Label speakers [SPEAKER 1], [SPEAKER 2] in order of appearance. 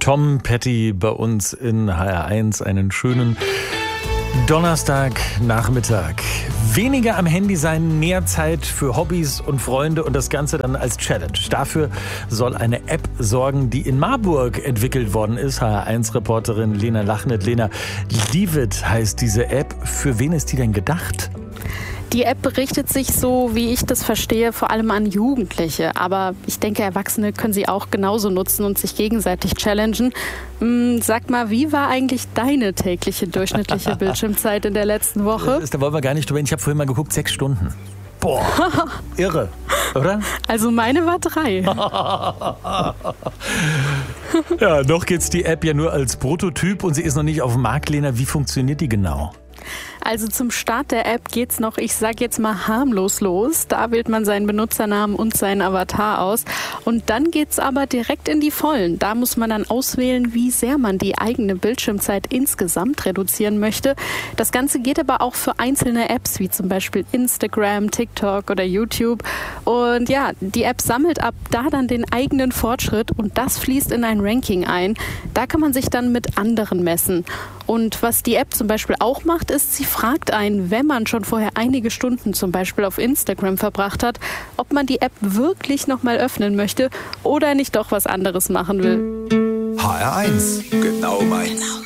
[SPEAKER 1] Tom Petty bei uns in HR1. Einen schönen Donnerstagnachmittag. Weniger am Handy sein, mehr Zeit für Hobbys und Freunde und das Ganze dann als Challenge. Dafür soll eine App sorgen, die in Marburg entwickelt worden ist. HR1-Reporterin Lena Lachnet. Lena, Leave It heißt diese App. Für wen ist die denn gedacht?
[SPEAKER 2] Die App richtet sich, so wie ich das verstehe, vor allem an Jugendliche. Aber ich denke, Erwachsene können sie auch genauso nutzen und sich gegenseitig challengen. Sag mal, wie war eigentlich deine tägliche durchschnittliche Bildschirmzeit in der letzten Woche?
[SPEAKER 1] Da wollen wir gar nicht drüber reden. Ich habe vorhin mal geguckt, 6 Stunden. Boah, irre, oder?
[SPEAKER 2] Also meine war 3.
[SPEAKER 1] Ja, noch geht's die App ja nur als Prototyp und sie ist noch nicht auf dem Markt, Lena. Wie funktioniert die genau?
[SPEAKER 2] Also zum Start der App geht's noch, ich sag jetzt mal harmlos los. Da wählt man seinen Benutzernamen und seinen Avatar aus. Und dann geht's aber direkt in die Vollen. Da muss man dann auswählen, wie sehr man die eigene Bildschirmzeit insgesamt reduzieren möchte. Das Ganze geht aber auch für einzelne Apps, wie zum Beispiel Instagram, TikTok oder YouTube. Und ja, die App sammelt ab da dann den eigenen Fortschritt und das fließt in ein Ranking ein. Da kann man sich dann mit anderen messen. Und was die App zum Beispiel auch macht, ist, sie fragt einen, wenn man schon vorher einige Stunden zum Beispiel auf Instagram verbracht hat, ob man die App wirklich nochmal öffnen möchte oder nicht doch was anderes machen will.
[SPEAKER 3] HR1, genau meins.